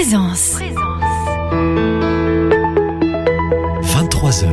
Présence. 23h.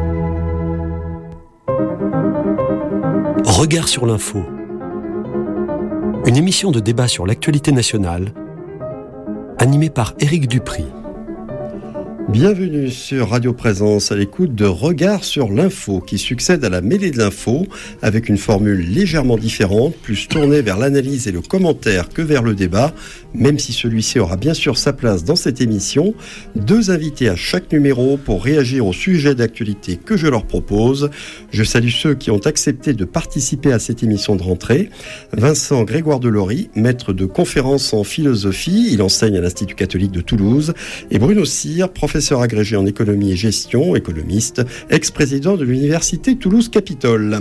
Regard sur l'info. Une émission de débat sur l'actualité nationale, animée par Éric Dupry. Bienvenue sur Radio Présence à l'écoute de Regard sur l'info qui succède à la mêlée de l'info avec une formule légèrement différente, plus tournée vers l'analyse et le commentaire que vers le débat, même si celui-ci aura bien sûr sa place dans cette émission. 2 invités à chaque numéro pour réagir au sujet d'actualité que je leur propose. Je salue ceux qui ont accepté de participer à cette émission de rentrée. Vincent Grégoire Delory, maître de conférences en philosophie, il enseigne à l'Institut catholique de Toulouse, et Bruno Cyr, professeur agrégé en économie et gestion, économiste, ex-président de l'Université Toulouse-Capitole.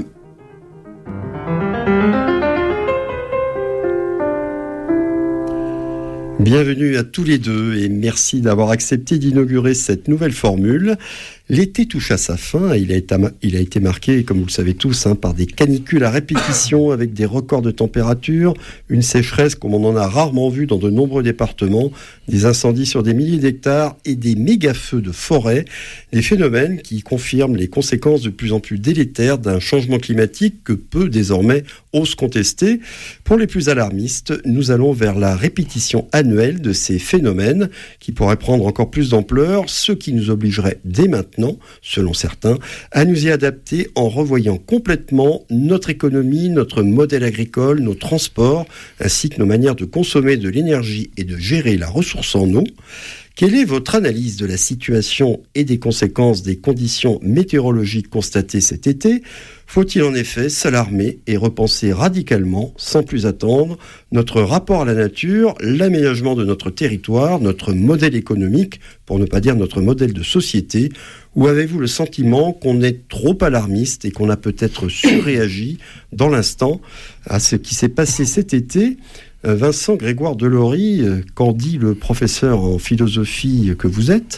Bienvenue à tous les deux et merci d'avoir accepté d'inaugurer cette nouvelle formule. L'été touche à sa fin et il a été marqué, comme vous le savez tous, par des canicules à répétition avec des records de température, une sécheresse comme on en a rarement vu dans de nombreux départements, des incendies sur des milliers d'hectares et des méga-feux de forêt, des phénomènes qui confirment les conséquences de plus en plus délétères d'un changement climatique que peu désormais osent contester. Pour les plus alarmistes, nous allons vers la répétition annuelle de ces phénomènes qui pourraient prendre encore plus d'ampleur, ce qui nous obligerait dès maintenant, selon certains, à nous y adapter en revoyant complètement notre économie, notre modèle agricole, nos transports, ainsi que nos manières de consommer de l'énergie et de gérer la ressource en eau. Quelle est votre analyse de la situation et des conséquences des conditions météorologiques constatées cet été ? Faut-il en effet s'alarmer et repenser radicalement, sans plus attendre, notre rapport à la nature, l'aménagement de notre territoire, notre modèle économique, pour ne pas dire notre modèle de société ? Ou avez-vous le sentiment qu'on est trop alarmiste et qu'on a peut-être surréagi dans l'instant à ce qui s'est passé cet été ? Vincent Grégoire Delory, qu'en dit le professeur en philosophie que vous êtes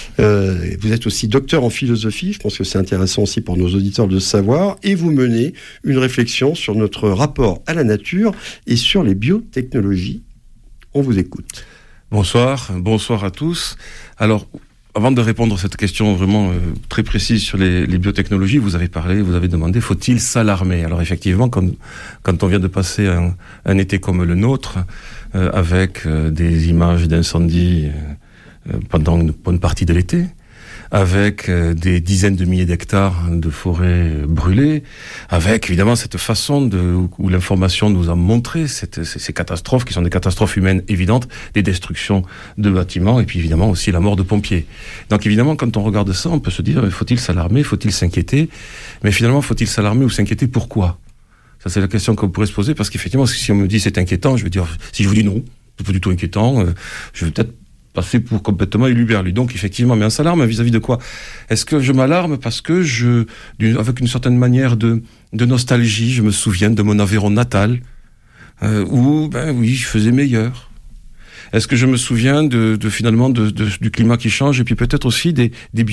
aussi docteur en philosophie, je pense que c'est intéressant aussi pour nos auditeurs de savoir, et vous menez une réflexion sur notre rapport à la nature et sur les biotechnologies. On vous écoute. Bonsoir à tous. Alors, avant de répondre à cette question vraiment très précise sur les biotechnologies, vous avez demandé, faut-il s'alarmer ? Alors effectivement, quand on vient de passer un été comme le nôtre, avec des images d'incendies pendant une bonne partie de l'été, avec des dizaines de milliers d'hectares de forêts brûlées, avec évidemment cette façon où l'information nous a montré ces catastrophes qui sont des catastrophes humaines évidentes, des destructions de bâtiments et puis évidemment aussi la mort de pompiers. Donc évidemment quand on regarde ça, on peut se dire faut-il s'alarmer, faut-il s'inquiéter ? Mais finalement faut-il s'alarmer ou s'inquiéter pourquoi ? Ça c'est la question qu'on pourrait se poser parce qu'effectivement si on me dit c'est inquiétant, je veux dire si je vous dis non, c'est pas du tout inquiétant, je vais peut-être passer pour complètement éluberlu. Donc effectivement, mais on s'alarme vis-à-vis de quoi ? Est-ce que je m'alarme parce que avec une certaine manière de nostalgie, je me souviens de mon Aveyron natal, où, je faisais meilleur. Est-ce que je me souviens finalement du climat qui change et puis peut-être aussi des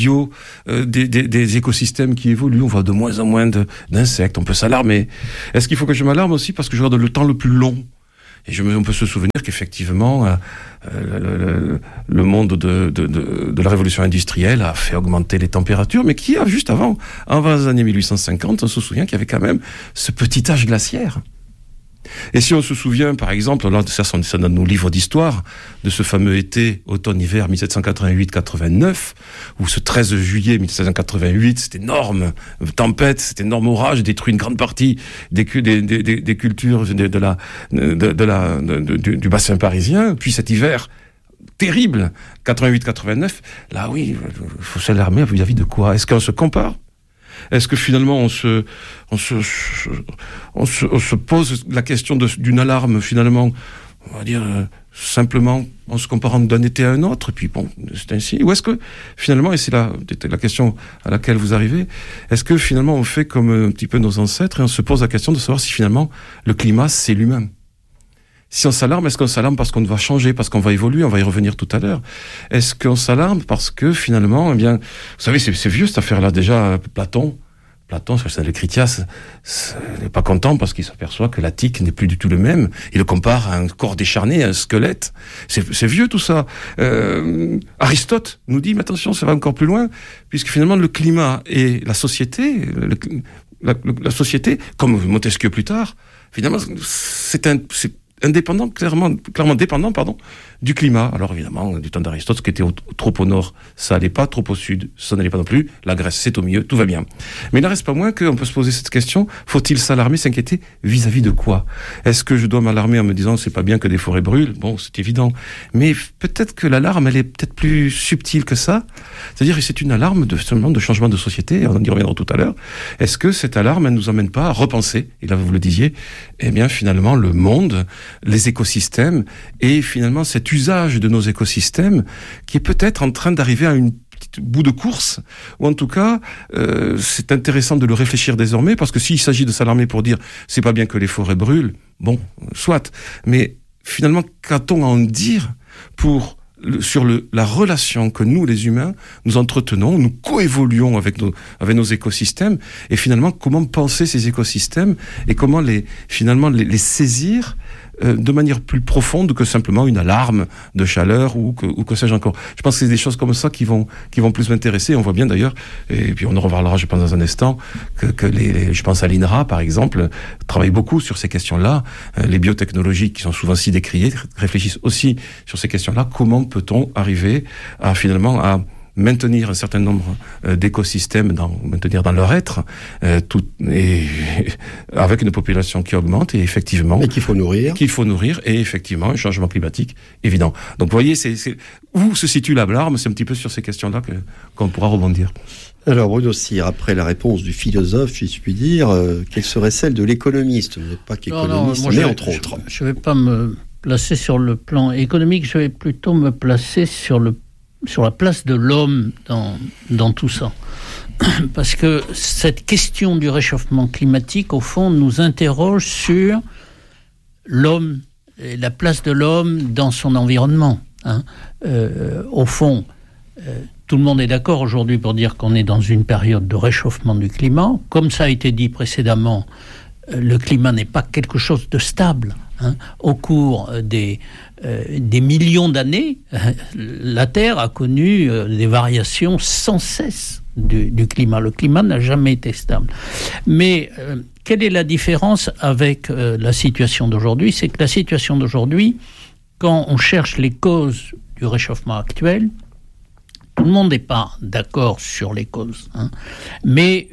écosystèmes qui évoluent, on voit de moins en moins d'insectes, on peut s'alarmer. Est-ce qu'il faut que je m'alarme aussi parce que je regarde le temps le plus long ? Et on peut se souvenir qu'effectivement, le monde de la révolution industrielle a fait augmenter les températures, mais qui a juste avant les années 1850, on se souvient qu'il y avait quand même ce petit âge glaciaire. Et si on se souvient, par exemple, là, ça dans nos livres d'histoire, de ce fameux été, automne-hiver 1788-89, où ce 13 juillet 1788, cette énorme tempête, cet énorme orage détruit une grande partie des cultures du bassin parisien, puis cet hiver terrible, 88-89, là oui, il faut s'alarmer vis-à-vis de quoi ? Est-ce qu'on se compare ? Est-ce que finalement on se pose la question d'une alarme finalement, on va dire simplement en se comparant d'un été à un autre, et puis bon, c'est ainsi. Ou est-ce que finalement, et c'est la question à laquelle vous arrivez, est-ce que finalement on fait comme un petit peu nos ancêtres et on se pose la question de savoir si finalement le climat c'est lui-même ? Si on s'alarme, est-ce qu'on s'alarme parce qu'on va changer, parce qu'on va évoluer, on va y revenir tout à l'heure ? Est-ce qu'on s'alarme parce que finalement, vous savez, c'est vieux cette affaire-là, déjà, Platon Platon, sur le Critias, n'est pas content parce qu'il s'aperçoit que l'Attique n'est plus du tout le même. Il le compare à un corps décharné, à un squelette. C'est vieux tout ça. Aristote nous dit, mais attention, ça va encore plus loin, puisque finalement le climat et la société, la société, comme Montesquieu plus tard, finalement, c'est indépendant, clairement dépendant, du climat. Alors évidemment, du temps d'Aristote, ce qui était trop au nord, ça n'allait pas, trop au sud, ça n'allait pas non plus. La Grèce, c'est au milieu, tout va bien. Mais il n'en reste pas moins qu'on peut se poser cette question, faut-il s'alarmer, s'inquiéter, vis-à-vis de quoi? Est-ce que je dois m'alarmer en me disant, c'est pas bien que des forêts brûlent? Bon, c'est évident. Mais peut-être que l'alarme, elle est peut-être plus subtile que ça. C'est-à-dire que c'est une alarme seulement de changement de société, on y reviendra tout à l'heure. Est-ce que cette alarme, elle nous emmène pas à repenser, et là vous le disiez, eh bien finalement le monde, les écosystèmes, et finalement cet usage de nos écosystèmes qui est peut-être en train d'arriver à une petite bout de course, ou en tout cas c'est intéressant de le réfléchir désormais, parce que s'il s'agit de s'alarmer pour dire c'est pas bien que les forêts brûlent, bon, soit, mais finalement qu'a-t-on à en dire sur la relation que nous, les humains, nous entretenons, nous coévoluons avec nos écosystèmes, et finalement comment penser ces écosystèmes et comment les saisir de manière plus profonde que simplement une alarme de chaleur ou que sais-je encore. Je pense que c'est des choses comme ça qui vont plus m'intéresser. On voit bien d'ailleurs, et puis on en reparlera je pense dans un instant, que je pense à l'INRA par exemple, travaille beaucoup sur ces questions-là. Les biotechnologies qui sont souvent si décriées réfléchissent aussi sur ces questions-là. Comment peut-on arriver à finalement à maintenir un certain nombre d'écosystèmes, maintenir dans leur être, et avec une population qui augmente, et effectivement... Et qu'il faut nourrir. Et effectivement, un changement climatique évident. Donc vous voyez, où se situe l'alarme, c'est un petit peu sur ces questions-là qu'on pourra rebondir. Alors Bruno Cyr, après la réponse du philosophe, si je puis dire, quelle serait celle de l'économiste? Vous n'êtes pas qu'économiste, mais entre autres. Je ne vais pas me placer sur le plan économique, je vais plutôt me placer sur la place de l'homme dans tout ça. Parce que cette question du réchauffement climatique, au fond, nous interroge sur l'homme et la place de l'homme dans son environnement. Au fond, tout le monde est d'accord aujourd'hui pour dire qu'on est dans une période de réchauffement du climat. Comme ça a été dit précédemment, le climat n'est pas quelque chose de stable. Au cours des millions d'années, la Terre a connu des variations sans cesse du climat. Le climat n'a jamais été stable. Mais quelle est la différence avec la situation d'aujourd'hui? C'est que la situation d'aujourd'hui, quand on cherche les causes du réchauffement actuel, tout le monde n'est pas d'accord sur les causes. Mais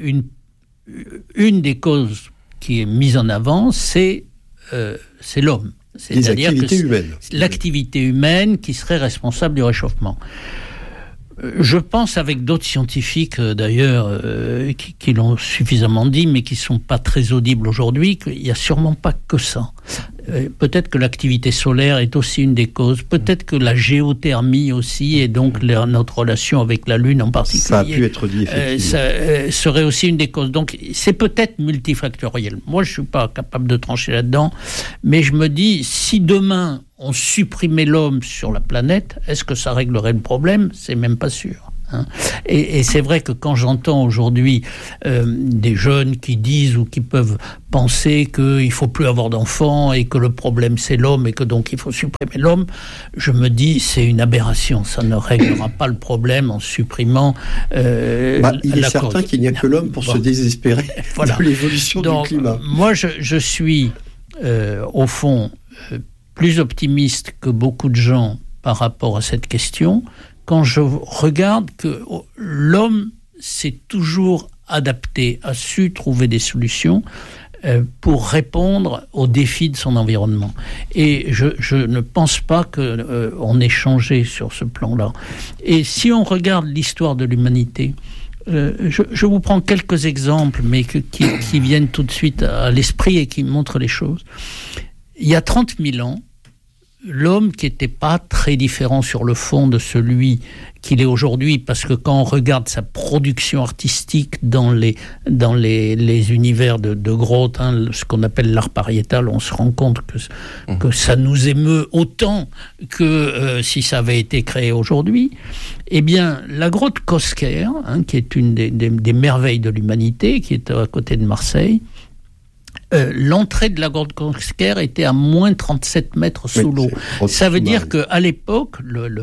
une des causes qui est mise en avant, c'est l'homme. C'est-à-dire l'activité humaine qui serait responsable du réchauffement. Je pense, avec d'autres scientifiques d'ailleurs qui l'ont suffisamment dit, mais qui ne sont pas très audibles aujourd'hui, qu'il n'y a sûrement pas que ça. Peut-être que l'activité solaire est aussi une des causes, peut-être que la géothermie aussi, et donc notre relation avec la Lune en particulier. Ça a pu être dit, effectivement. Serait aussi une des causes. Donc c'est peut-être multifactoriel. Moi, je ne suis pas capable de trancher là-dedans, mais je me dis, si demain on supprimait l'homme sur la planète, est-ce que ça réglerait le problème? C'est même pas sûr. Et c'est vrai que quand j'entends aujourd'hui des jeunes qui disent ou qui peuvent penser qu'il ne faut plus avoir d'enfants et que le problème c'est l'homme et que donc il faut supprimer l'homme, je me dis c'est une aberration, ça ne réglera pas le problème en supprimant il est certain qu'il n'y a que l'homme pour se désespérer de l'évolution du climat. Moi je suis au fond plus optimiste que beaucoup de gens par rapport à cette question, quand je regarde que l'homme s'est toujours adapté, a su trouver des solutions pour répondre aux défis de son environnement. Et je ne pense pas qu'on ait changé sur ce plan-là. Et si on regarde l'histoire de l'humanité, je vous prends quelques exemples, mais qui viennent tout de suite à l'esprit et qui montrent les choses. Il y a 30 000 ans, l'homme qui n'était pas très différent sur le fond de celui qu'il est aujourd'hui, parce que quand on regarde sa production artistique dans les univers de Groth, ce qu'on appelle l'art pariétal, on se rend compte que ça nous émeut autant que si ça avait été créé aujourd'hui. Eh bien, la grotte Cosquer, qui est une des merveilles de l'humanité, qui est à côté de Marseille, l'entrée de la grotte Cosquer était à moins 37 mètres sous l'eau. Ça veut dire qu'à l'époque,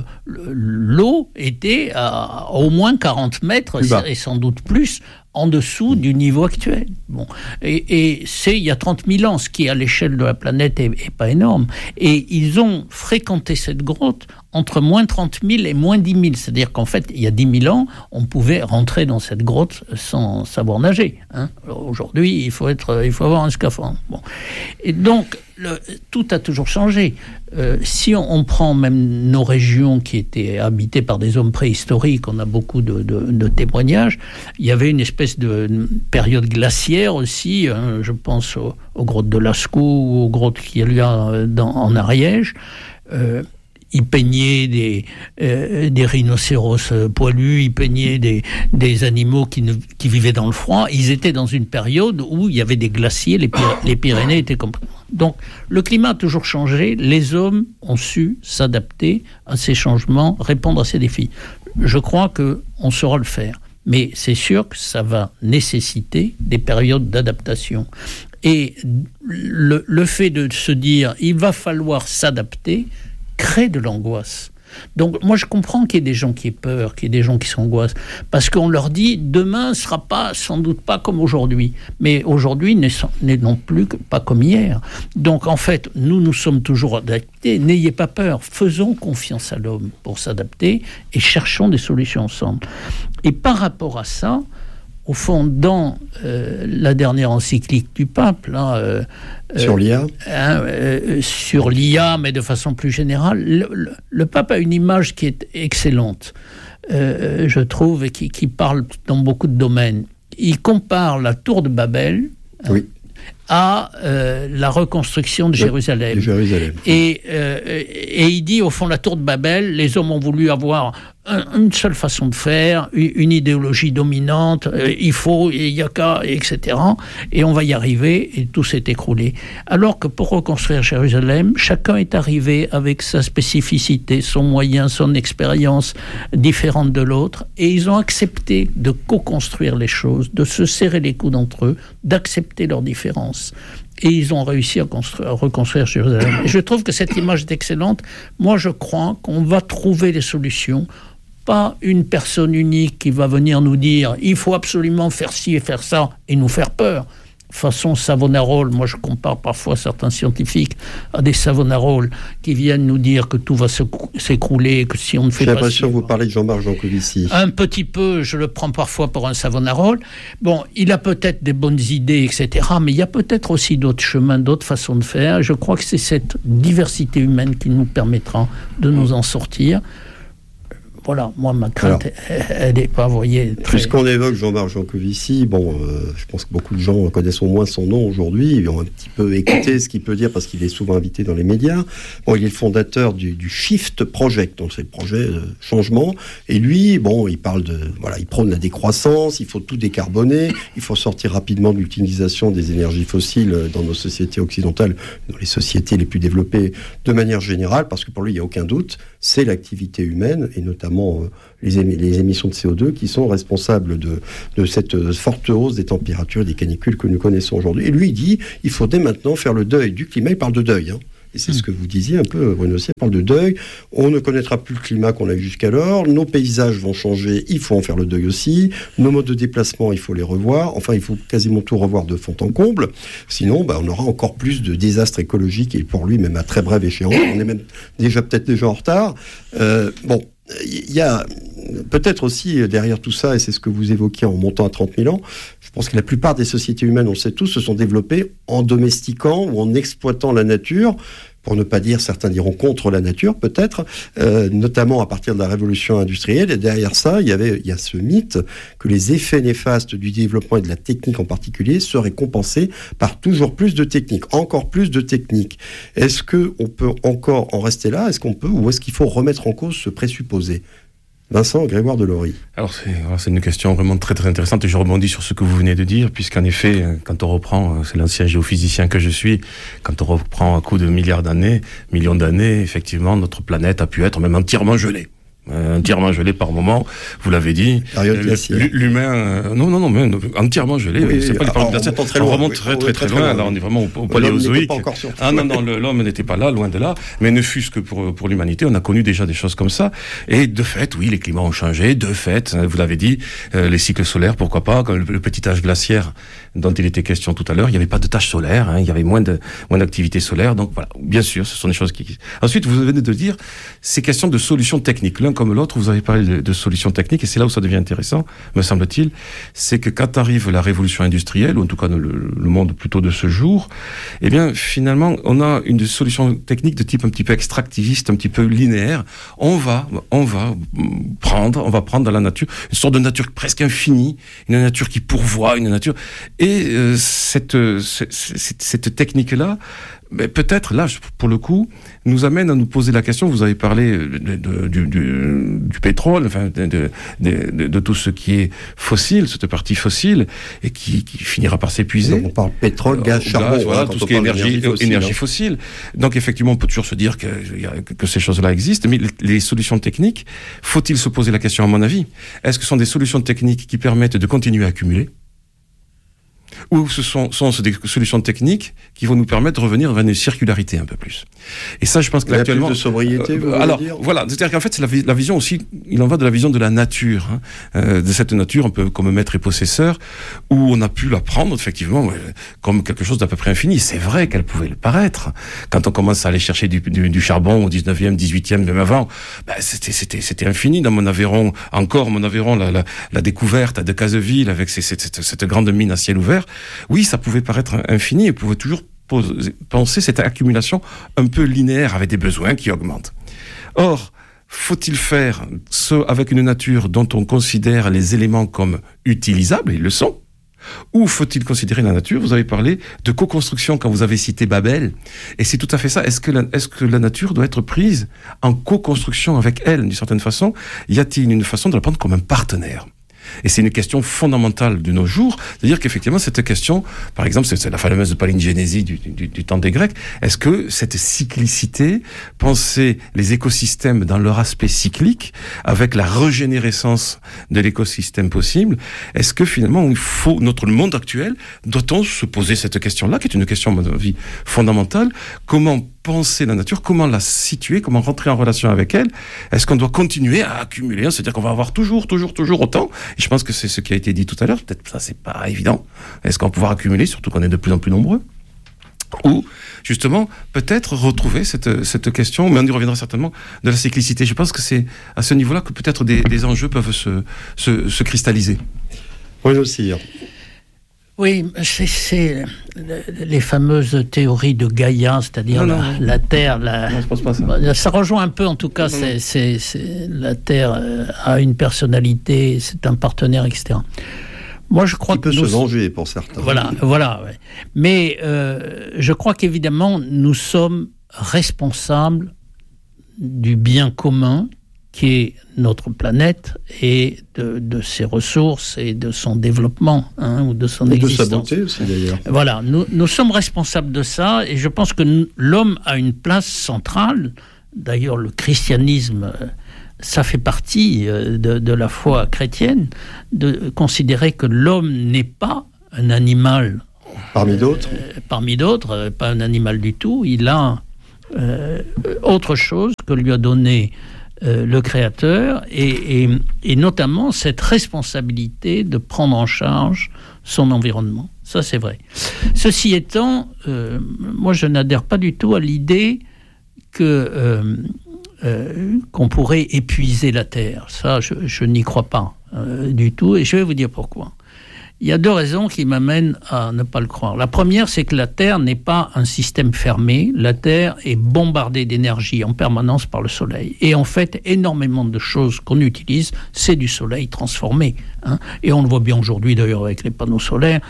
l'eau était à au moins 40 mètres et sans doute plus en dessous du niveau actuel. Bon. Et c'est il y a 30 000 ans, ce qui à l'échelle de la planète est pas énorme. Et ils ont fréquenté cette grotte entre moins 30 000 et moins 10 000. C'est-à-dire qu'en fait, il y a 10 000 ans, on pouvait rentrer dans cette grotte sans savoir nager. Aujourd'hui, il faut avoir un scaphandre. Bon. Et donc, tout a toujours changé. Si on prend même nos régions qui étaient habitées par des hommes préhistoriques, on a beaucoup de témoignages. Il y avait une espèce de période glaciaire aussi. Je pense aux grottes de Lascaux ou aux grottes qu'il y a en Ariège. Ils peignaient des rhinocéros poilus, ils peignaient des animaux qui vivaient dans le froid. Ils étaient dans une période où il y avait des glaciers, les Pyrénées étaient complètement... Donc, le climat a toujours changé, les hommes ont su s'adapter à ces changements, répondre à ces défis. Je crois qu'on saura le faire, mais c'est sûr que ça va nécessiter des périodes d'adaptation. Et le fait de se dire, il va falloir s'adapter, crée de l'angoisse. Donc moi je comprends qu'il y ait des gens qui aient peur, qu'il y ait des gens qui s'angoissent, parce qu'on leur dit demain ne sera sans doute pas comme aujourd'hui, mais aujourd'hui n'est non plus pas comme hier. Donc en fait nous sommes toujours adaptés, n'ayez pas peur, faisons confiance à l'homme pour s'adapter et cherchons des solutions ensemble. Et par rapport à ça, au fond, dans la dernière encyclique du pape, sur l'IA, sur l'IA, mais de façon plus générale, le pape a une image qui est excellente, je trouve, et qui parle dans beaucoup de domaines. Il compare la tour de Babel à la reconstruction de Jérusalem. Et il dit, au fond, la tour de Babel, les hommes ont voulu avoir une seule façon de faire, une idéologie dominante, il y a qu'à, etc. Et on va y arriver, et tout s'est écroulé. Alors que pour reconstruire Jérusalem, chacun est arrivé avec sa spécificité, son moyen, son expérience différente de l'autre, et ils ont accepté de co-construire les choses, de se serrer les coudes entre eux, d'accepter leurs différences. Et ils ont réussi à reconstruire Jérusalem. Et je trouve que cette image est excellente. Moi, je crois qu'on va trouver des solutions. Pas une personne unique qui va venir nous dire « il faut absolument faire ci et faire ça » et nous faire peur. Façon Savonarola, moi je compare parfois certains scientifiques à des Savonarola qui viennent nous dire que tout va s'écrouler, que si on ne fait pas... J'ai l'impression que vous parlez de Jean-Marc Jancovici. Un petit peu, je le prends parfois pour un Savonarola. Bon, il a peut-être des bonnes idées, etc., mais il y a peut-être aussi d'autres chemins, d'autres façons de faire. Je crois que c'est cette diversité humaine qui nous permettra de nous en sortir. Voilà, moi, ma crainte, elle n'est pas, vous voyez... Puisqu'on évoque Jean-Marc Jancovici, je pense que beaucoup de gens connaissent au moins son nom aujourd'hui, ils ont un petit peu écouté ce qu'il peut dire, parce qu'il est souvent invité dans les médias. Bon, il est le fondateur du Shift Project, donc c'est le projet de changement, et lui, il parle il prône la décroissance, il faut tout décarboner, il faut sortir rapidement de l'utilisation des énergies fossiles dans nos sociétés occidentales, dans les sociétés les plus développées de manière générale, parce que pour lui, il n'y a aucun doute, c'est l'activité humaine, et notamment les émissions de CO2 qui sont responsables de cette forte hausse des températures et des canicules que nous connaissons aujourd'hui. Et lui, il dit, il faut dès maintenant faire le deuil du climat. Il parle de deuil, Et c'est ce que vous disiez un peu, Bruno Sier, parle de deuil. On ne connaîtra plus le climat qu'on a eu jusqu'alors. Nos paysages vont changer, il faut en faire le deuil aussi. Nos modes de déplacement, il faut les revoir. Enfin, il faut quasiment tout revoir de fond en comble. Sinon, on aura encore plus de désastres écologiques, et pour lui, même à très brève échéance. On est même peut-être déjà en retard. Il y a peut-être aussi derrière tout ça, et c'est ce que vous évoquiez en montant à 30 000 ans, je pense que la plupart des sociétés humaines, on le sait tous, se sont développées en domestiquant ou en exploitant la nature pour ne pas dire, certains diront contre la nature peut-être, notamment à partir de la révolution industrielle. Et derrière ça, il y a ce mythe que les effets néfastes du développement et de la technique en particulier seraient compensés par toujours plus de technique, encore plus de technique. Est-ce qu'on peut encore en rester là ? Est-ce qu'on peut, ou est-ce qu'il faut remettre en cause ce présupposé ? Vincent Grégoire Delory. Alors c'est une question vraiment très très intéressante et je rebondis sur ce que vous venez de dire, puisqu'en effet, quand on reprend, c'est l'ancien géophysicien que je suis, quand on reprend un coup de millions d'années, effectivement, notre planète a pu être même entièrement gelée. Entièrement gelé par moment, vous l'avez dit. L'humain, non, mais entièrement gelé. Oui, c'est pas les périodes glaciaires. On remonte très loin. Là, on est vraiment au Paléozoïque. Non, l'homme n'était pas là, loin de là. Mais ne fût-ce que pour l'humanité, on a connu déjà des choses comme ça. Et de fait, oui, les climats ont changé. De fait, vous l'avez dit, les cycles solaires, pourquoi pas, comme le petit âge glaciaire dont il était question tout à l'heure, il n'y avait pas de tâches solaires, il y avait moins d'activité solaire. Donc voilà, bien sûr, ce sont des choses qui. Ensuite, vous venez de dire, c'est question de solutions techniques. L'un comme l'autre, vous avez parlé de solutions techniques, et c'est là où ça devient intéressant, me semble-t-il, c'est que quand arrive la révolution industrielle, ou en tout cas le monde plutôt de ce jour, eh bien, finalement, on a une solution technique de type un petit peu extractiviste, un petit peu linéaire. On va prendre dans la nature une sorte de nature presque infinie, une nature qui pourvoit, une nature, et cette technique-là, mais peut-être, là, pour le coup, nous amène à nous poser la question, vous avez parlé du pétrole, enfin, de tout ce qui est fossile, cette partie fossile, et qui finira par s'épuiser. Donc on parle pétrole, gaz, charbon, voilà, tout ce qui est énergie fossile. Donc effectivement, on peut toujours se dire que ces choses-là existent, mais les solutions techniques, faut-il se poser la question, à mon avis, est-ce que ce sont des solutions techniques qui permettent de continuer à accumuler ? Ou ce sont des solutions techniques qui vont nous permettre de revenir vers une circularité un peu plus. Et ça, je pense que actuellement, plus de sobriété, vous alors voulez dire ? Voilà, c'est-à-dire qu'en fait, c'est la vision aussi. Il en va de la vision de la nature, de cette nature un peu comme maître et possesseur, où on a pu la prendre effectivement comme quelque chose d'à peu près infini. C'est vrai qu'elle pouvait le paraître quand on commence à aller chercher du charbon au 19e, 18e, même avant. C'était infini dans mon Aveyron. La découverte de Caseville avec cette grande mine à ciel ouvert. Oui, ça pouvait paraître infini et pouvait toujours penser cette accumulation un peu linéaire avec des besoins qui augmentent. Or, faut-il faire ce avec une nature dont on considère les éléments comme utilisables, et ils le sont, ou faut-il considérer la nature ? Vous avez parlé de co-construction quand vous avez cité Babel, et c'est tout à fait ça. Est-ce que la nature doit être prise en co-construction avec elle, d'une certaine façon ? Y a-t-il une façon de la prendre comme un partenaire ? Et c'est une question fondamentale de nos jours, c'est-à-dire qu'effectivement cette question, par exemple, c'est la fameuse palingénésie du temps des Grecs, est-ce que cette cyclicité, penser les écosystèmes dans leur aspect cyclique, avec la régénérescence de l'écosystème possible, est-ce que finalement notre monde actuel, doit-on se poser cette question-là, qui est une question, à mon avis, fondamentale, comment penser la nature, comment la situer, comment rentrer en relation avec elle? Est-ce qu'on doit continuer à accumuler, c'est-à-dire qu'on va avoir toujours autant? Et je pense que c'est ce qui a été dit tout à l'heure, peut-être ça c'est pas évident. Est-ce qu'on va pouvoir accumuler, surtout qu'on est de plus en plus nombreux? Ou, justement, peut-être retrouver cette question, mais on y reviendra certainement, de la cyclicité. Je pense que c'est à ce niveau-là que peut-être des enjeux peuvent se cristalliser. Oui, aussi. Oui, c'est les fameuses théories de Gaïa, c'est-à-dire la Terre. Non, je pense pas ça. Ça rejoint un peu, en tout cas, la Terre a une personnalité, c'est un partenaire, etc. Moi, je crois qui peut se venger pour certains. Voilà. Ouais. Mais je crois qu'évidemment, nous sommes responsables du bien commun qui est notre planète et de ses ressources et de son développement, ou de son existence. De sa beauté aussi, d'ailleurs. Voilà, nous sommes responsables de ça, et je pense que l'homme a une place centrale. D'ailleurs, le christianisme, ça fait partie de la foi chrétienne, de considérer que l'homme n'est pas un animal. Parmi d'autres. Pas un animal du tout. Il a autre chose que lui a donné le Créateur, et notamment cette responsabilité de prendre en charge son environnement. Ça, c'est vrai. Ceci étant, moi, je n'adhère pas du tout à l'idée qu'on pourrait épuiser la Terre. Ça, je n'y crois pas du tout, et je vais vous dire pourquoi. Il y a deux raisons qui m'amènent à ne pas le croire. La première, c'est que la Terre n'est pas un système fermé. La Terre est bombardée d'énergie en permanence par le Soleil. Et en fait, énormément de choses qu'on utilise, c'est du Soleil transformé. Et on le voit bien aujourd'hui d'ailleurs avec les panneaux solaires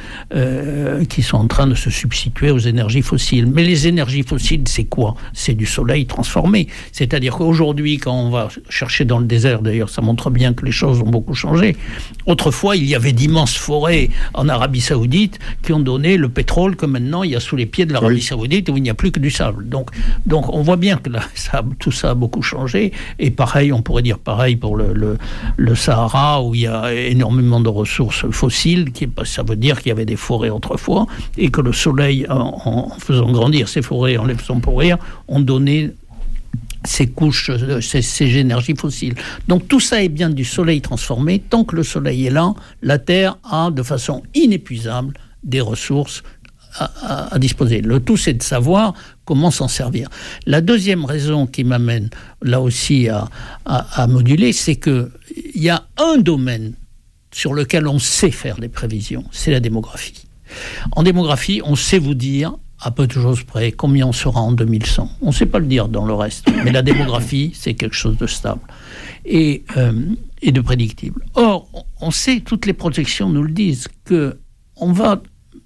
qui sont en train de se substituer aux énergies fossiles. Mais les énergies fossiles, c'est quoi ? C'est du Soleil transformé. C'est-à-dire qu'aujourd'hui, quand on va chercher dans le désert, d'ailleurs, ça montre bien que les choses ont beaucoup changé. Autrefois, il y avait d'immenses forêts en Arabie Saoudite qui ont donné le pétrole que maintenant il y a sous les pieds de l'Arabie Saoudite où il n'y a plus que du sable. Donc on voit bien que tout ça a beaucoup changé. Et pareil, on pourrait dire pareil pour le Sahara où il y a énormément de ressources fossiles. Ça veut dire qu'il y avait des forêts autrefois et que le soleil, en faisant grandir ces forêts, en les faisant pourrir, ont donné ces couches, ces énergies fossiles. Donc tout ça est bien du soleil transformé. Tant que le soleil est là, la Terre a de façon inépuisable des ressources à disposer. Le tout, c'est de savoir comment s'en servir. La deuxième raison qui m'amène là aussi à moduler, c'est qu'il y a un domaine sur lequel on sait faire des prévisions, c'est la démographie. En démographie, on sait vous dire à peu de choses près, combien on sera en 2100. On ne sait pas le dire dans le reste, mais la démographie, c'est quelque chose de stable et de prédictible. Or, on sait, toutes les projections nous le disent, qu'on va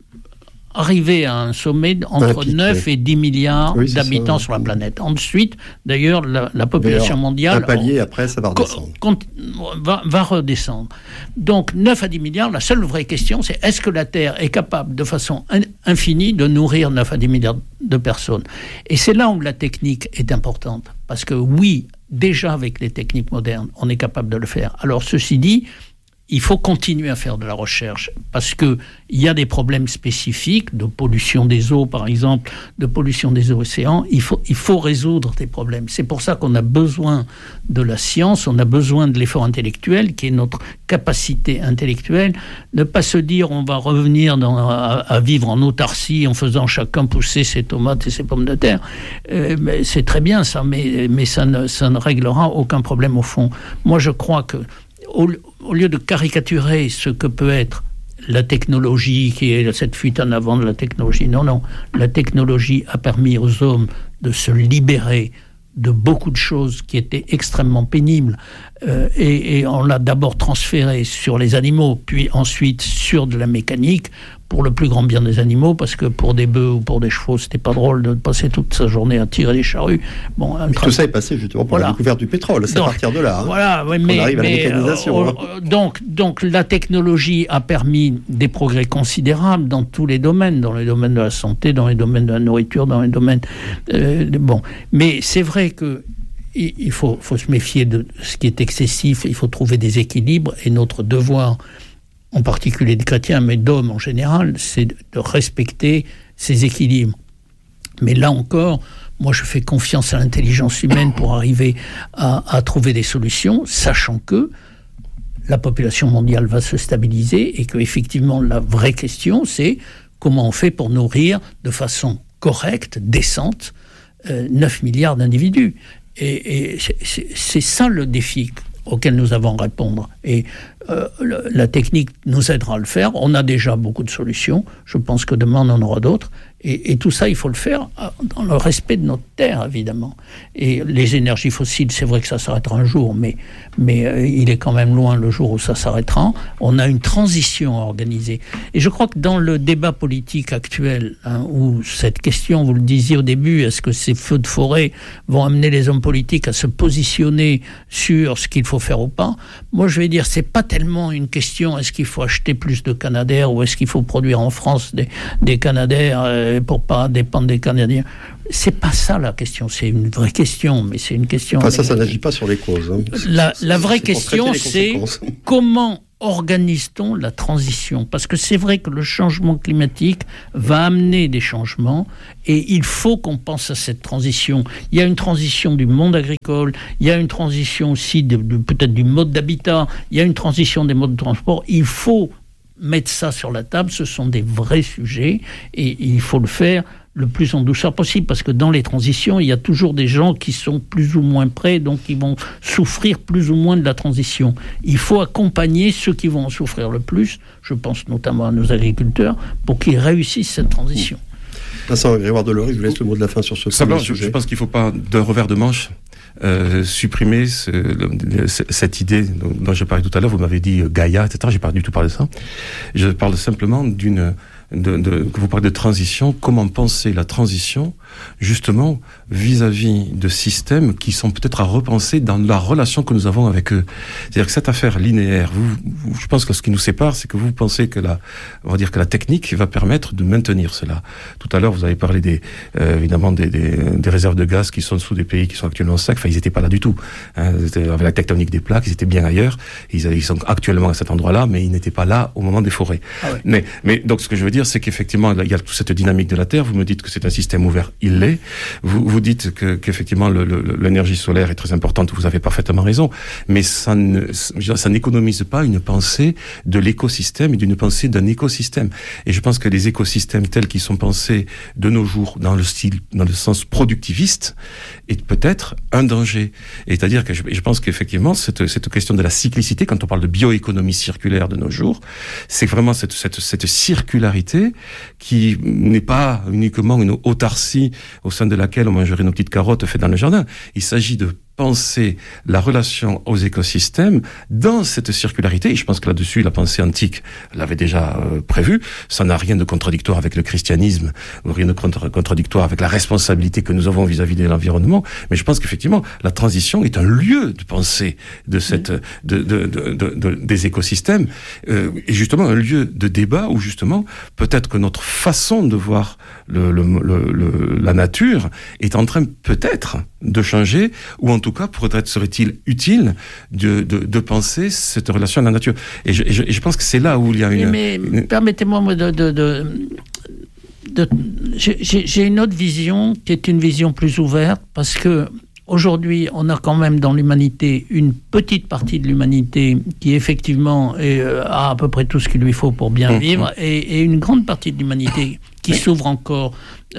arriver à un sommet entre 9 et 10 milliards d'habitants sur la planète. Ensuite, d'ailleurs, la population mondiale... Un palier, après, ça va redescendre. Va redescendre. Donc, 9 à 10 milliards, la seule vraie question, c'est est-ce que la Terre est capable, de façon infinie, de nourrir 9 à 10 milliards de personnes ? Et c'est là où la technique est importante. Parce que oui, déjà avec les techniques modernes, on est capable de le faire. Alors, ceci dit, il faut continuer à faire de la recherche parce qu'il y a des problèmes spécifiques de pollution des eaux, par exemple, de pollution des océans. Il faut résoudre ces problèmes. C'est pour ça qu'on a besoin de la science, on a besoin de l'effort intellectuel, qui est notre capacité intellectuelle. Ne pas se dire on va revenir à vivre en autarcie en faisant chacun pousser ses tomates et ses pommes de terre. Mais c'est très bien ça, mais ça ne réglera aucun problème au fond. Moi, je crois que au lieu de caricaturer ce que peut être la technologie, qui est cette fuite en avant de la technologie, non, la technologie a permis aux hommes de se libérer de beaucoup de choses qui étaient extrêmement pénibles et on l'a d'abord transféré sur les animaux, puis ensuite sur de la mécanique pour le plus grand bien des animaux, parce que pour des bœufs ou pour des chevaux, c'était pas drôle de passer toute sa journée à tirer des charrues. Bon, tout ça est passé justement pour la découverte du pétrole, c'est à partir de là. Voilà, on arrive à la mécanisation. Donc la technologie a permis des progrès considérables dans tous les domaines, dans les domaines de la santé, dans les domaines de la nourriture, dans les domaines... Mais c'est vrai que il faut se méfier de ce qui est excessif, il faut trouver des équilibres, et notre devoir, en particulier de chrétiens, mais d'hommes en général, c'est de respecter ces équilibres. Mais là encore, moi je fais confiance à l'intelligence humaine pour arriver à trouver des solutions, sachant que la population mondiale va se stabiliser et qu'effectivement la vraie question c'est comment on fait pour nourrir de façon correcte, décente, 9 milliards d'individus. Et c'est ça le défi auquel nous avons à répondre. Et la technique nous aidera à le faire. On a déjà beaucoup de solutions. Je pense que demain, on en aura d'autres. Et tout ça, il faut le faire dans le respect de notre terre, évidemment. Et les énergies fossiles, c'est vrai que ça s'arrêtera un jour, mais il est quand même loin le jour où ça s'arrêtera. On a une transition à organiser. Et je crois que dans le débat politique actuel, où cette question, vous le disiez au début, est-ce que ces feux de forêt vont amener les hommes politiques à se positionner sur ce qu'il faut faire ou pas ? Moi, je vais dire, c'est pas tellement une question, est-ce qu'il faut acheter plus de Canadair ou est-ce qu'il faut produire en France des Canadair pour pas dépendre des Canadiens. C'est pas ça la question, c'est une vraie question, mais c'est une question... Enfin, ça n'agit pas sur les causes. La vraie question, c'est comment organise-t-on la transition ? Parce que c'est vrai que le changement climatique va amener des changements et il faut qu'on pense à cette transition. Il y a une transition du monde agricole, il y a une transition aussi peut-être du mode d'habitat, il y a une transition des modes de transport. Il faut mettre ça sur la table, ce sont des vrais sujets et il faut le faire le plus en douceur possible, parce que dans les transitions, il y a toujours des gens qui sont plus ou moins prêts, donc ils vont souffrir plus ou moins de la transition. Il faut accompagner ceux qui vont en souffrir le plus, je pense notamment à nos agriculteurs, pour qu'ils réussissent cette transition. Vincent Grégoire Delory, je vous laisse le mot de la fin sur ce sujet. Je pense qu'il ne faut pas, d'un revers de manche, supprimer cette idée dont j'ai parlé tout à l'heure. Vous m'avez dit Gaïa, etc. J'ai pas du tout parlé de ça. Je parle simplement que vous parlez de transition. Comment penser la transition justement vis-à-vis de systèmes qui sont peut-être à repenser dans la relation que nous avons avec eux. C'est-à-dire que cette affaire linéaire, je pense que ce qui nous sépare, c'est que vous pensez que on va dire que la technique va permettre de maintenir cela. Tout à l'heure, vous avez parlé évidemment des réserves de gaz qui sont sous des pays qui sont actuellement secs. Enfin, ils n'étaient pas là du tout. Avec la tectonique des plaques, ils étaient bien ailleurs. Ils sont actuellement à cet endroit-là, mais ils n'étaient pas là au moment des forêts. Ah ouais. Mais donc, ce que je veux dire, c'est qu'effectivement, il y a toute cette dynamique de la Terre. Vous me dites que c'est un système ouvert. Il l'est. Vous dites qu'effectivement l'énergie solaire est très importante. Vous avez parfaitement raison. Mais ça n'économise pas une pensée de l'écosystème et d'une pensée d'un écosystème. Et je pense que les écosystèmes tels qu'ils sont pensés de nos jours dans le sens productiviste est peut-être un danger. Et c'est-à-dire que je pense qu'effectivement cette question de la cyclicité, quand on parle de bioéconomie circulaire de nos jours, c'est vraiment cette circularité qui n'est pas uniquement une autarcie au sein de laquelle on mangerait nos petites carottes faites dans le jardin. Il s'agit de penser la relation aux écosystèmes dans cette circularité, et je pense que là-dessus, la pensée antique l'avait déjà prévu. Ça n'a rien de contradictoire avec le christianisme, rien de contradictoire avec la responsabilité que nous avons vis-à-vis de l'environnement, mais je pense qu'effectivement, la transition est un lieu de pensée de des écosystèmes, et justement un lieu de débat où justement, peut-être que notre façon de voir la nature est en train peut-être de changer, ou en tout cas, serait-il utile de penser cette relation à la nature. Et je pense que c'est là où il y a permettez-moi, moi, j'ai une autre vision, qui est une vision plus ouverte, parce que aujourd'hui, on a quand même dans l'humanité une petite partie de l'humanité qui effectivement a à peu près tout ce qu'il lui faut pour bien vivre, et une grande partie de l'humanité qui s'ouvre encore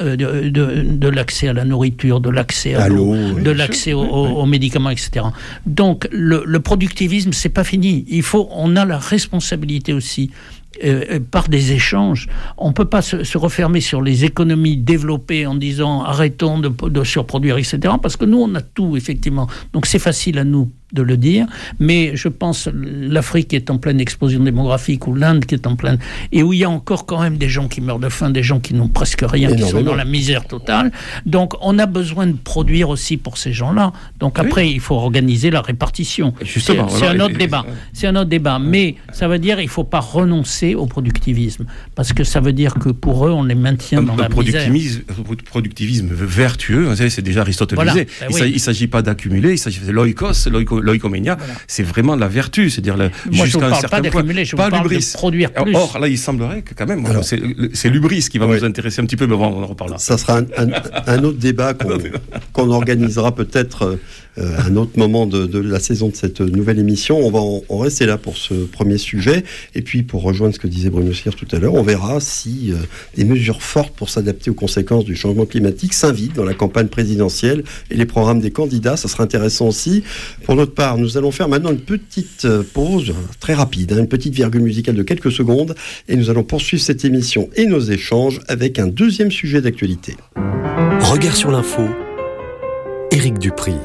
de l'accès à la nourriture, de l'accès à l'eau, de l'accès aux médicaments, etc. Donc le productivisme, c'est pas fini. On a la responsabilité aussi. Par des échanges, on ne peut pas se refermer sur les économies développées en disant arrêtons de surproduire, etc. Parce que nous, on a tout, effectivement. Donc c'est facile à nous de le dire, mais je pense l'Afrique est en pleine explosion démographique, ou l'Inde qui est en pleine, et où il y a encore quand même des gens qui meurent de faim, des gens qui n'ont presque rien, qui sont dans la misère totale. Donc on a besoin de produire aussi pour ces gens-là. Donc après, il faut organiser la répartition. Justement, c'est un autre débat. C'est un autre débat. Mais ça veut dire qu'il ne faut pas renoncer au productivisme, parce que ça veut dire que pour eux, on les maintient dans la misère. Le productivisme vertueux, c'est déjà Aristote disait. Il ne s'agit pas d'accumuler, il s'agit de l'oïkoménia, c'est vraiment la vertu, c'est-à-dire jusqu'à un certain point. Je parle de produire plus. Or, là, il semblerait que quand même, c'est l'hubris qui va nous intéresser un petit peu, mais bon, on en reparlera. Ça sera un autre débat qu'on organisera peut-être à un autre moment de la saison de cette nouvelle émission. On va en rester là pour ce premier sujet, et puis pour rejoindre ce que disait Bruno Sire tout à l'heure, on verra si des mesures fortes pour s'adapter aux conséquences du changement climatique s'invitent dans la campagne présidentielle et les programmes des candidats. Ça sera intéressant aussi. Pour notre part, nous allons faire maintenant une petite pause très rapide, une petite virgule musicale de quelques secondes, et nous allons poursuivre cette émission et nos échanges avec un deuxième sujet d'actualité. Regard sur l'info, Éric Dupry.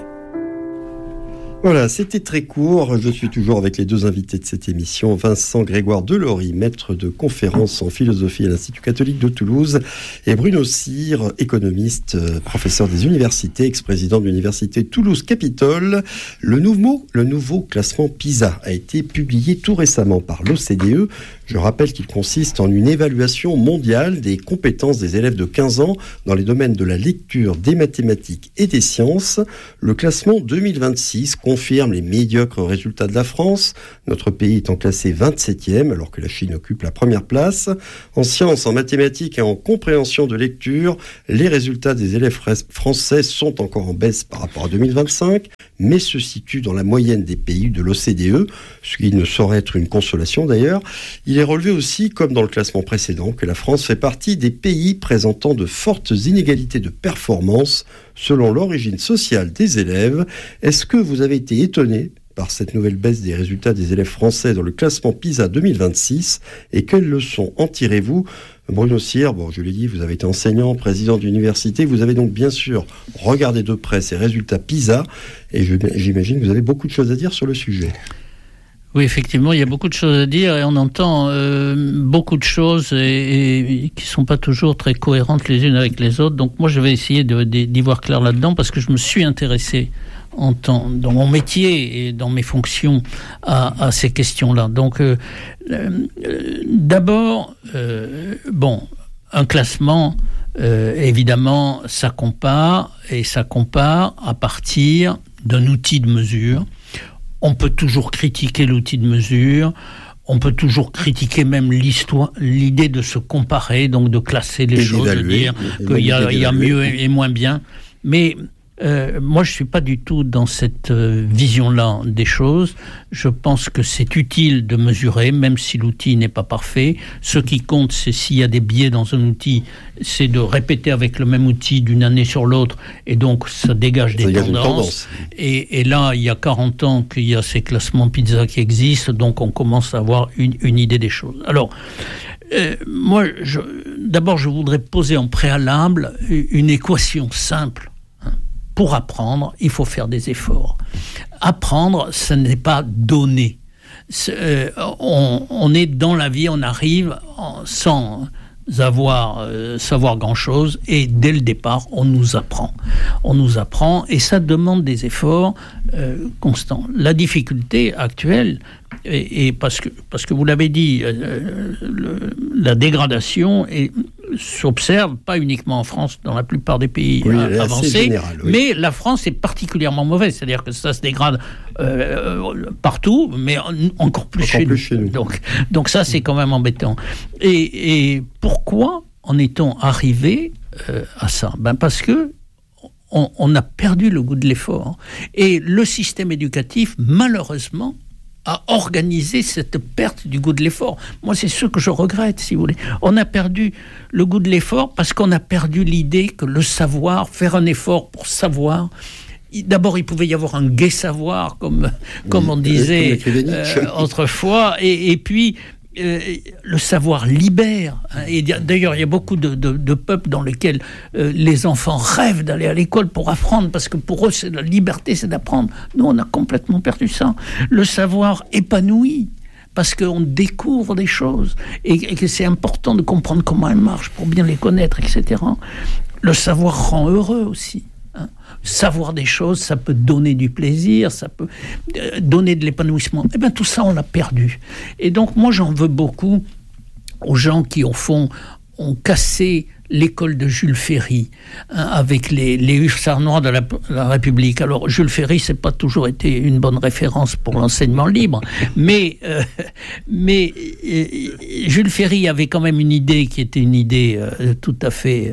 Voilà, c'était très court. Je suis toujours avec les deux invités de cette émission. Vincent Grégoire Delory, maître de conférences en philosophie à l'Institut catholique de Toulouse, et Bruno Sire, économiste, professeur des universités, ex-président de l'université Toulouse-Capitole. Le nouveau classement PISA a été publié tout récemment par l'OCDE. Je rappelle qu'il consiste en une évaluation mondiale des compétences des élèves de 15 ans dans les domaines de la lecture, des mathématiques et des sciences. Le classement 2026 confirme les médiocres résultats de la France, notre pays étant classé 27e alors que la Chine occupe la première place. En sciences, en mathématiques et en compréhension de lecture, les résultats des élèves français sont encore en baisse par rapport à 2025, mais se situe dans la moyenne des pays de l'OCDE, ce qui ne saurait être une consolation d'ailleurs. Il est relevé aussi, comme dans le classement précédent, que la France fait partie des pays présentant de fortes inégalités de performance selon l'origine sociale des élèves. Est-ce que vous avez été étonné par cette nouvelle baisse des résultats des élèves français dans le classement PISA 2026 et quelles leçons en tirez-vous ? Bruno Cyr, je l'ai dit, vous avez été enseignant, président d'université, vous avez donc bien sûr regardé de près ces résultats PISA et j'imagine que vous avez beaucoup de choses à dire sur le sujet. Oui, effectivement, il y a beaucoup de choses à dire et on entend beaucoup de choses et qui ne sont pas toujours très cohérentes les unes avec les autres. Donc moi, je vais essayer d'y voir clair là-dedans parce que je me suis intéressé dans mon métier et dans mes fonctions à ces questions-là. Donc, d'abord, un classement, évidemment, ça compare à partir d'un outil de mesure. On peut toujours critiquer l'outil de mesure, on peut toujours critiquer même l'idée de se comparer, donc de classer les choses, de dire qu'il y a mieux et moins bien. Mais moi, je ne suis pas du tout dans cette vision-là des choses. Je pense que c'est utile de mesurer, même si l'outil n'est pas parfait. Ce qui compte, c'est s'il y a des biais dans un outil, c'est de répéter avec le même outil d'une année sur l'autre, et donc ça dégage des tendances. Et là, il y a 40 ans qu'il y a ces classements PISA qui existent, donc on commence à avoir une idée des choses. Alors, moi, d'abord, je voudrais poser en préalable une équation simple. Pour apprendre, il faut faire des efforts. Apprendre, ce n'est pas donner. On est dans la vie, on arrive sans savoir grand-chose et dès le départ, on nous apprend. On nous apprend et ça demande des efforts constants. La difficulté actuelle, et parce que vous l'avez dit, la dégradation s'observe pas uniquement en France, dans la plupart des pays avancés, général, mais la France est particulièrement mauvaise, c'est-à-dire que ça se dégrade partout, mais encore plus chez nous. Donc ça, c'est quand même embêtant. Et pourquoi en est-on arrivé à ça ? Parce que on a perdu le goût de l'effort. Et le système éducatif, malheureusement, a organisé cette perte du goût de l'effort. Moi, c'est ce que je regrette, si vous voulez. On a perdu le goût de l'effort parce qu'on a perdu l'idée que le savoir, faire un effort pour savoir, d'abord, il pouvait y avoir un gai savoir, comme on disait autrefois, et puis le savoir libère. Et d'ailleurs, il y a beaucoup de peuples dans lesquels les enfants rêvent d'aller à l'école pour apprendre, parce que pour eux, c'est la liberté, c'est d'apprendre. Nous, on a complètement perdu ça. Le savoir épanouit, parce qu'on découvre des choses, et que c'est important de comprendre comment elles marchent pour bien les connaître, etc. Le savoir rend heureux aussi. Savoir des choses, ça peut donner du plaisir, ça peut donner de l'épanouissement. Eh bien, tout ça, on l'a perdu. Et donc, moi, j'en veux beaucoup aux gens qui, au fond, ont cassé l'école de Jules Ferry, avec les hussards noirs de la République. Alors, Jules Ferry, c'est pas toujours été une bonne référence pour l'enseignement libre, mais Jules Ferry avait quand même une idée qui était une idée tout à fait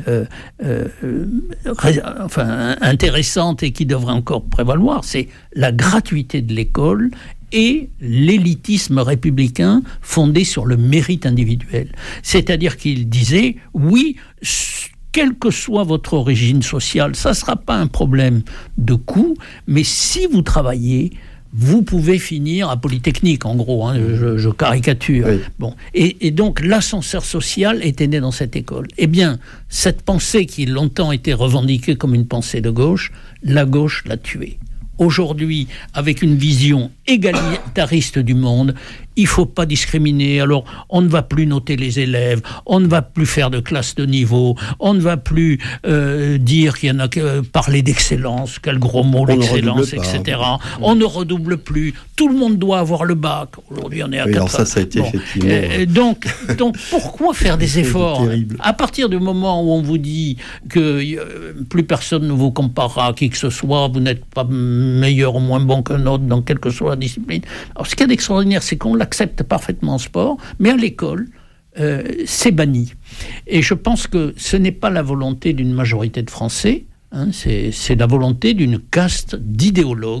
intéressante et qui devrait encore prévaloir, c'est la gratuité de l'école et l'élitisme républicain fondé sur le mérite individuel. C'est-à-dire qu'il disait, oui, quelle que soit votre origine sociale, ça ne sera pas un problème de coût, mais si vous travaillez, vous pouvez finir à Polytechnique, en gros, je caricature. Oui. Bon. Et donc, l'ascenseur social était né dans cette école. Eh bien, cette pensée qui longtemps était revendiquée comme une pensée de gauche, la gauche l'a tuée. Aujourd'hui, avec une vision égalitariste du monde, il ne faut pas discriminer. Alors, on ne va plus noter les élèves, on ne va plus faire de classe de niveau, on ne va plus dire qu'il y en a que parler d'excellence, quel gros mot l'excellence, etc. On ne redouble plus. Tout le monde doit avoir le bac. Aujourd'hui, on est à 4. Alors ça a été effectivement... Donc, pourquoi faire des efforts ? À partir du moment où on vous dit que plus personne ne vous comparera à qui que ce soit, vous n'êtes pas meilleur ou moins bon qu'un autre dans quelle que soit la discipline. Alors, ce qu'il y a d'extraordinaire, c'est qu'on l'accepte parfaitement en sport, mais à l'école, c'est banni. Et je pense que ce n'est pas la volonté d'une majorité de Français, c'est la volonté d'une caste d'idéologues